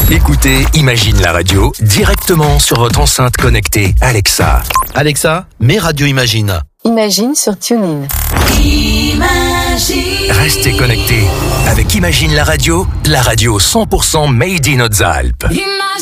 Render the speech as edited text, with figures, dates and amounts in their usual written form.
Écoutez Imagine la radio directement sur votre enceinte connectée Alexa. Alexa, mets Radio Imagine. Imagine sur TuneIn. Imagine. Restez connectés avec Imagine la radio 100% made in Hautes-Alpes.